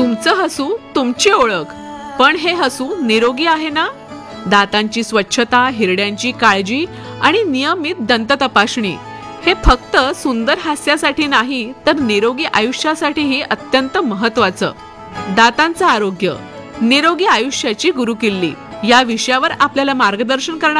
तुमचं हसू तुमची ओळख, पण हे हसू निरोगी आहे ना? दातांची स्वच्छता, हिरड्यांची काळजी आणि नियमित दंत तपासणी हे फक्त सुंदर हास्यासाठी नाही, तर निरोगी आयुष्यासाठीही अत्यंत महत्वाचं. दातांचं आरोग्य, निरोगी आयुष्याची गुरुकिल्ली या विषयावर आपल्याला मार्गदर्शन करणार